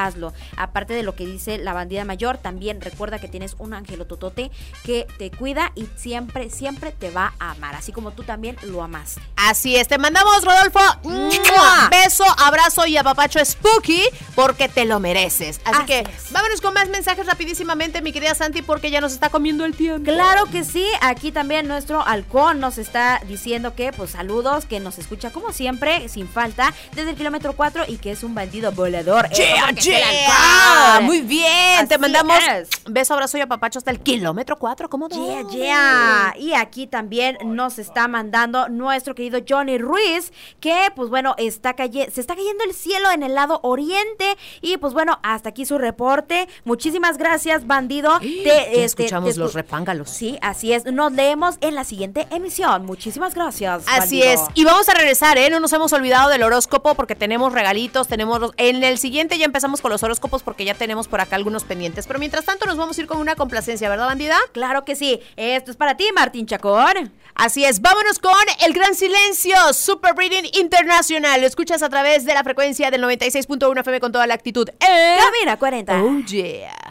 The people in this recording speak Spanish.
hazlo. Aparte de lo que dice la bandida mayor, también recuerda que tienes un angelototote que te cuida y siempre, siempre te va a amar, así como tú también lo amaste. Así es, te mandamos, Rodolfo, beso, abrazo y apapacho spooky, porque te lo mereces. Así que vámonos con más mensajes rapidísimamente, mi querida Santi, porque ya nos está comiendo el tiempo. Claro que sí, aquí también nuestro halcón nos está diciendo que, pues, saludos, que nos escucha como siempre, sin falta, desde el kilómetro 4 y que es un bandido volador. Muy bien, así te mandamos beso, abrazo y apapacho hasta el kilómetro 4, ¿cómo no? Y aquí también nos está mandando nuestro querido Johnny Ruiz, que pues bueno, se está cayendo el cielo en el lado oriente, y pues bueno, hasta aquí su reporte. Muchísimas gracias, bandido. Escuchamos los repángalos. Sí, así es, nos leemos en la siguiente emisión. Muchísimas gracias, así bandido. es, y vamos a regresar, no nos hemos olvidado del horóscopo porque tenemos regalitos, en el siguiente ya empezamos con los horóscopos porque ya tenemos por acá algunos pendientes, pero mientras tanto nos vamos a ir con una complacencia, ¿verdad, bandida? Claro que sí, esto es para ti, Martín Chacón. Así es, vámonos con El Gran Silencio, Super Breeding Internacional. Lo escuchas a través de la frecuencia del 96.1 FM con toda la actitud. Cabina 40. Oh yeah.